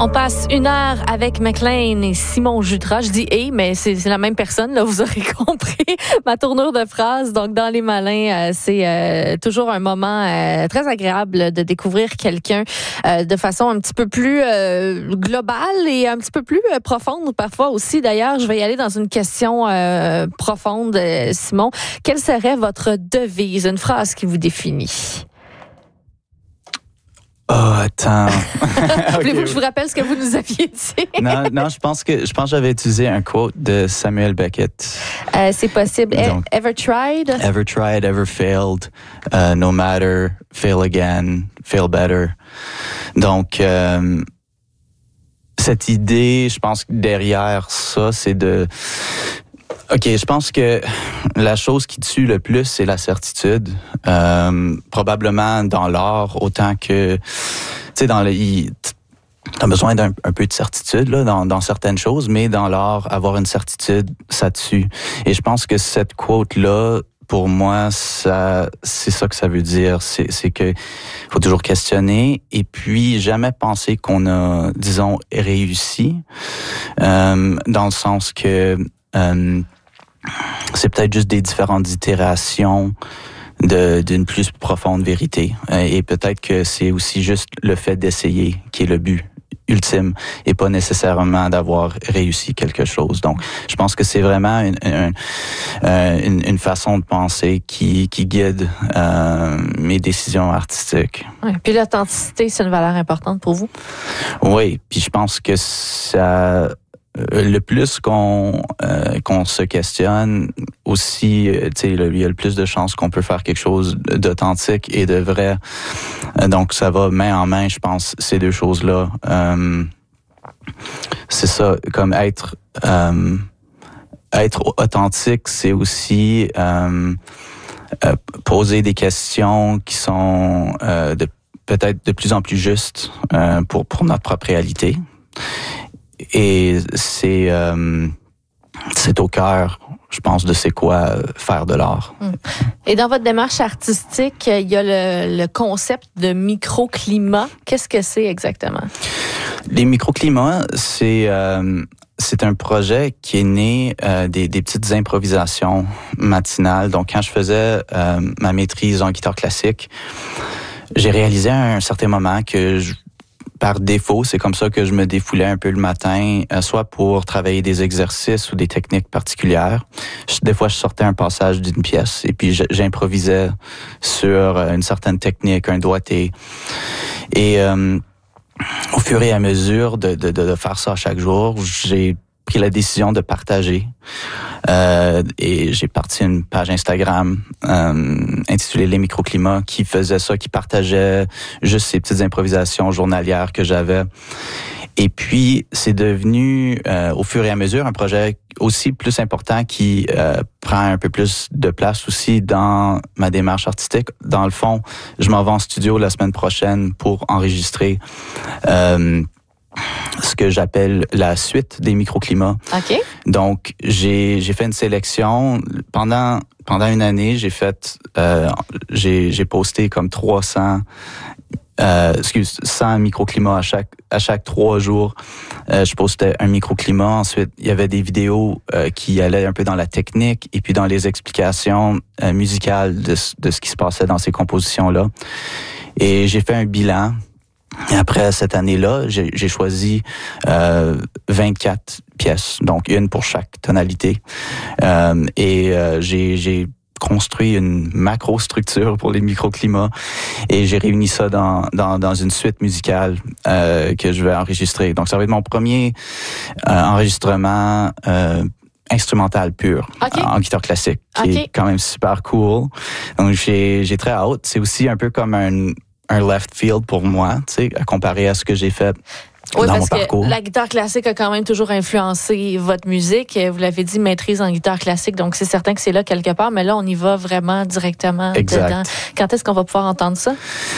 On passe 1 heure avec McLean et Simon Jutras. Je dis « et », mais c'est la même personne, là, vous aurez compris ma tournure de phrase. Donc, dans Les Malins, c'est toujours un moment très agréable de découvrir quelqu'un de façon un petit peu plus globale et un petit peu plus profonde parfois aussi. D'ailleurs, je vais y aller dans une question profonde, Simon. Quelle serait votre devise, une phrase qui vous définit? Oh, attends. Voulez-vous que je vous rappelle ce que vous nous aviez dit? non, je pense que j'avais utilisé un quote de Samuel Beckett. C'est possible. Donc, ever tried? Ever tried, ever failed. No matter, fail again, fail better. Donc, cette idée, je pense que derrière ça, c'est de... OK, je pense que la chose qui tue le plus, c'est la certitude. Probablement dans l'art, autant que... Tu sais, t'as besoin d'un peu de certitude là, dans certaines choses, mais dans l'art, avoir une certitude, ça tue. Et je pense que cette quote-là, pour moi, c'est ça que ça veut dire. C'est que faut toujours questionner et puis jamais penser qu'on a, disons, réussi. Dans le sens que... c'est peut-être juste des différentes itérations d'une plus profonde vérité. Et peut-être que c'est aussi juste le fait d'essayer qui est le but ultime et pas nécessairement d'avoir réussi quelque chose. Donc, je pense que c'est vraiment une façon de penser qui guide mes décisions artistiques. Ouais, puis l'authenticité, c'est une valeur importante pour vous? Oui, puis je pense que ça... Le plus qu'on se questionne, aussi, tu sais, il y a le plus de chances qu'on peut faire quelque chose d'authentique et de vrai. Donc, ça va main en main, je pense, ces deux choses-là. C'est ça, comme être authentique, c'est aussi poser des questions qui sont peut-être de plus en plus justes pour notre propre réalité. Et c'est au cœur, je pense, de c'est quoi faire de l'art. Et dans votre démarche artistique, il y a le concept de microclimat. Qu'est-ce que c'est exactement? Les microclimats, c'est un projet qui est né des petites improvisations matinales. Donc, quand je faisais ma maîtrise en guitare classique, j'ai réalisé à un certain moment que par défaut, c'est comme ça que je me défoulais un peu le matin, soit pour travailler des exercices ou des techniques particulières. Des fois, je sortais un passage d'une pièce et puis j'improvisais sur une certaine technique, un doigté. Et au fur et à mesure de faire ça chaque jour, j'ai pris la décision de partager. Et j'ai parti une page Instagram intitulée Les Microclimats qui faisait ça, qui partageait juste ces petites improvisations journalières que j'avais. Et puis, c'est devenu, au fur et à mesure, un projet aussi plus important qui prend un peu plus de place aussi dans ma démarche artistique. Dans le fond, je m'en vais en studio la semaine prochaine pour enregistrer ce que j'appelle la suite des microclimats. OK. Donc, j'ai fait une sélection. Pendant une année, j'ai posté comme 100 microclimats à chaque 3 jours. Je postais un microclimat. Ensuite, il y avait des vidéos qui allaient un peu dans la technique et puis dans les explications musicales de ce qui se passait dans ces compositions-là. Et j'ai fait un bilan. Et après cette année-là, j'ai choisi 24 pièces, donc une pour chaque tonalité. J'ai construit une macro-structure pour les microclimats et j'ai réuni ça dans une suite musicale que je vais enregistrer. Donc, ça va être mon premier enregistrement instrumental pur, okay, en guitare classique, qui est quand même super cool. Donc, j'ai très hâte. C'est aussi un peu comme un left field pour moi, tu sais, comparé à ce que j'ai fait dans mon parcours. Que la guitare classique a quand même toujours influencé votre musique. Vous l'avez dit, maîtrise en guitare classique, donc c'est certain que c'est là quelque part, mais là, on y va vraiment directement dedans. Quand est-ce qu'on va pouvoir entendre ça?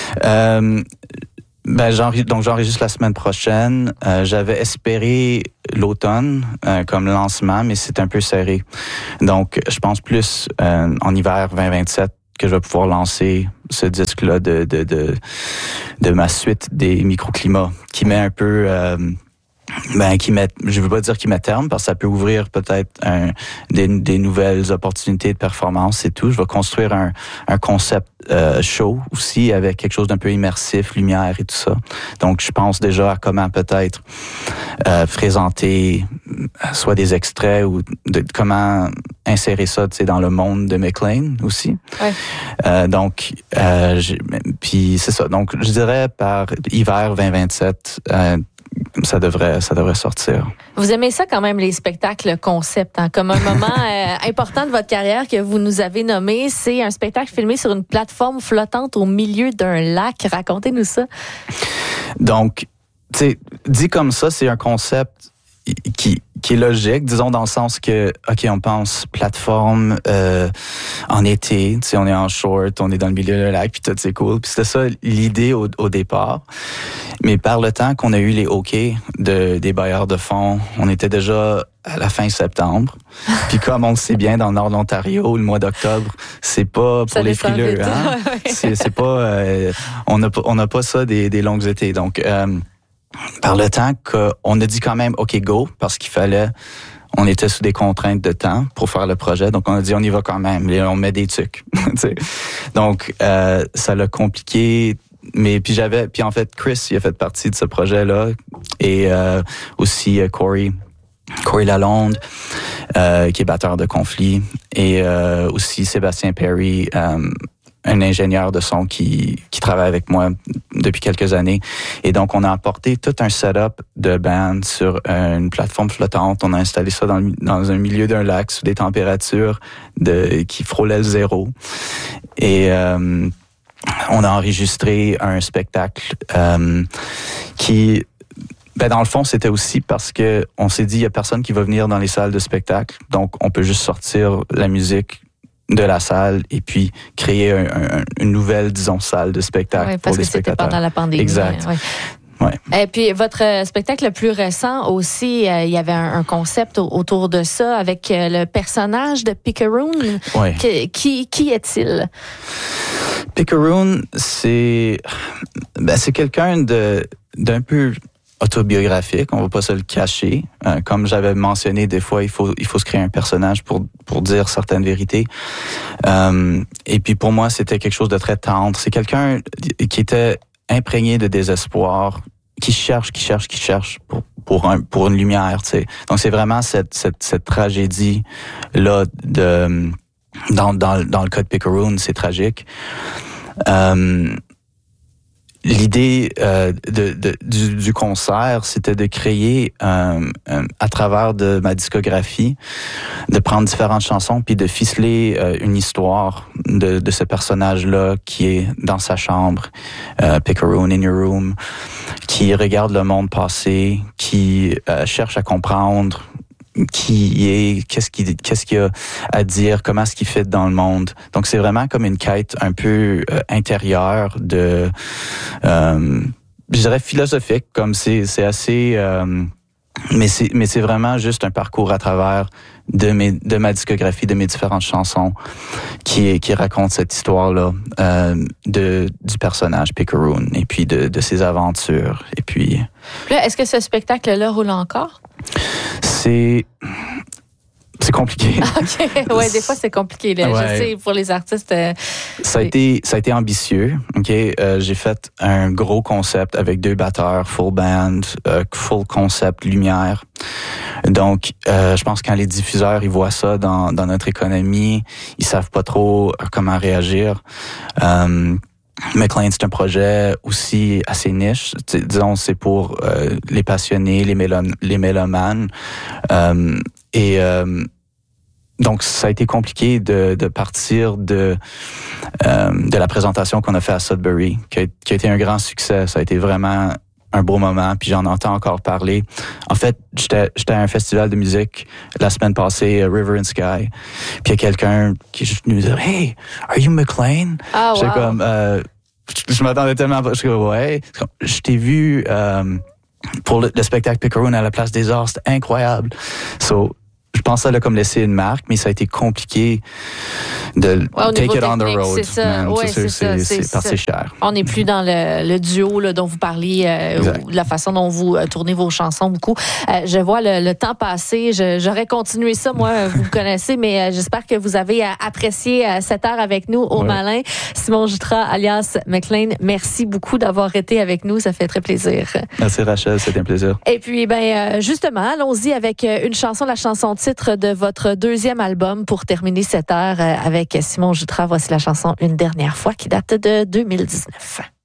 J'enregistre la semaine prochaine. J'avais espéré l'automne comme lancement, mais c'est un peu serré. Donc, je pense plus en hiver 2027 que je vais pouvoir lancer ce disque-là de ma suite des microclimats qui met un peu... je veux pas dire qu'il met terme parce que ça peut ouvrir peut-être des nouvelles opportunités de performance et tout. Je vais construire un concept show aussi avec quelque chose d'un peu immersif, lumière et tout ça. Donc je pense déjà à comment peut-être présenter soit des extraits ou comment insérer ça, tu sais, dans le monde de McLean aussi. Ouais. Puis c'est ça. Donc je dirais par hiver 2027. Ça devrait sortir. Vous aimez ça quand même, les spectacles concept, hein? Comme un moment important de votre carrière que vous nous avez nommé, c'est un spectacle filmé sur une plateforme flottante au milieu d'un lac. Racontez-nous ça. Donc, tu sais, dit comme ça, c'est un concept qui est logique, disons dans le sens que, OK, on pense plateforme en été, tu sais, on est en short, on est dans le milieu d'un lac, puis tout, c'est cool. Puis c'était ça l'idée au départ. Mais par le temps qu'on a eu les OK des bailleurs de fonds, on était déjà à la fin septembre. Puis comme on le sait bien, dans le nord de l'Ontario, le mois d'octobre, c'est pas pour les frileux. Hein? C'est pas... on n'a pas ça des longues étés. Donc... par le temps qu'on a dit quand même OK go parce qu'il fallait, on était sous des contraintes de temps pour faire le projet, donc on a dit on y va quand même, et on met des trucs. Donc ça l'a compliqué, mais puis en fait Chris il a fait partie de ce projet là et aussi Corey Lalonde qui est batteur de Conflit et aussi Sébastien Perry un ingénieur de son qui travaille avec moi depuis quelques années. Et donc, on a apporté tout un setup de band sur une plateforme flottante. On a installé ça dans un milieu d'un lac sous des températures qui frôlaient le zéro. Et on a enregistré un spectacle qui... dans le fond, c'était aussi parce que on s'est dit, il y a personne qui va venir dans les salles de spectacle. Donc, on peut juste sortir la musique de la salle et puis créer une nouvelle, disons, salle de spectacle pour les spectateurs. Parce que c'était pendant la pandémie. Exact. Ouais. Et puis, votre spectacle le plus récent aussi, il y avait un concept autour de ça avec le personnage de Picaroon. Ouais. Qui est-il? Picaroon, c'est quelqu'un d'un peu autobiographique, on va pas se le cacher. Comme j'avais mentionné, des fois, il faut se créer un personnage pour dire certaines vérités. Et puis pour moi, c'était quelque chose de très tendre. C'est quelqu'un qui était imprégné de désespoir, qui cherche pour une lumière, tu sais. Donc c'est vraiment cette tragédie là dans le cas de Picaroon, c'est tragique. L'idée du concert, c'était de créer à travers de ma discographie, de prendre différentes chansons puis de ficeler une histoire de ce personnage-là qui est dans sa chambre, Picaroon in your room, qui regarde le monde passer, qui cherche à comprendre qui est, qu'est-ce qu'il a à dire, comment est-ce qu'il fit dans le monde. Donc c'est vraiment comme une quête un peu intérieure de, je dirais philosophique, comme c'est assez, mais c'est vraiment juste un parcours à travers de ma discographie, de mes différentes chansons qui raconte cette histoire-là du personnage Picaroon et puis de ses aventures. Et puis là, est-ce que ce spectacle-là roule encore? C'est compliqué. OK. Ouais, des fois, c'est compliqué. Là. Ouais. Je sais, pour les artistes... Ça a été ambitieux. OK. J'ai fait un gros concept avec 2 batteurs, full band, full concept, lumière. Donc, je pense que quand les diffuseurs, ils voient ça dans notre économie, ils savent pas trop comment réagir. McLean, c'est un projet aussi assez niche. Disons, c'est pour les passionnés, les mélomanes. Donc, ça a été compliqué de partir de la présentation qu'on a fait à Sudbury, qui a été un grand succès. Ça a été vraiment un beau moment, puis j'en entends encore parler. En fait, j'étais à un festival de musique la semaine passée, River and Sky, puis il y a quelqu'un qui est juste venu me dire « Hey, are you McLean? » J'étais comme... je m'attendais tellement pas. Je suis comme « Ouais. » Je t'ai vu pour le spectacle Picaroon à la Place des Arts, c'était incroyable. So, je pense que ça l'a comme laissé une marque, mais ça a été compliqué de take it on the road. C'est ça. Ouais, c'est parce que c'est cher. On n'est plus dans le duo là, dont vous parliez, ou la façon dont vous tournez vos chansons beaucoup. Je vois le temps passer. J'aurais continué ça, moi, vous me connaissez, mais j'espère que vous avez apprécié cette heure avec nous au Malin. Simon Jutras, alias McLean, merci beaucoup d'avoir été avec nous. Ça fait très plaisir. Merci Rachel, c'était un plaisir. Et puis, justement, allons-y avec une chanson, la chanson titre de votre deuxième album pour terminer cette heure avec Simon Jutras. Voici la chanson Une dernière fois qui date de 2019.